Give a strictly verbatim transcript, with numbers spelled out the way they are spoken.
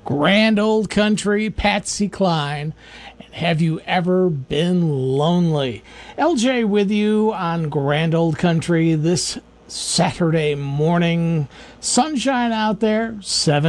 Grand Old Country, Patsy Cline, and Have You Ever Been Lonely? L J with you on Grand Old Country this Saturday morning. Sunshine out there, seven